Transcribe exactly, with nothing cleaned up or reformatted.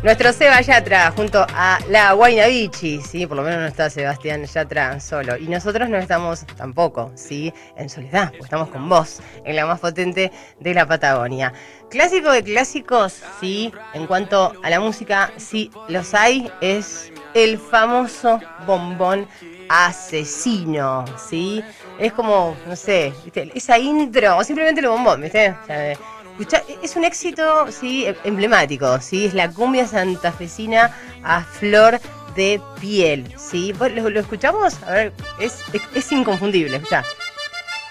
Nuestro Seba Yatra junto a la Huayna Bichi, ¿sí? Por lo menos no está Sebastián Yatra solo. Y nosotros no estamos tampoco, ¿sí? En soledad, porque estamos con vos, en la más potente de la Patagonia. Clásico de clásicos, ¿sí? En cuanto a la música, sí los hay, es el famoso bombón asesino, ¿sí? Es como, no sé, ¿viste? Esa intro, o simplemente el bombón, ¿viste? O sea, escuchá, es un éxito, sí, emblemático, sí, es la cumbia santafesina a flor de piel, sí. ¿Lo, lo escuchamos? A ver, es, es, es inconfundible, escuchá.